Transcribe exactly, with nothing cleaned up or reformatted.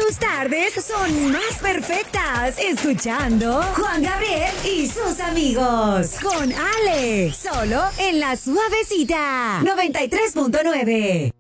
tus tardes son más perfectas escuchando Juan Gabriel y sus amigos. Con Ale, solo en La Suavecita noventa y tres punto nueve.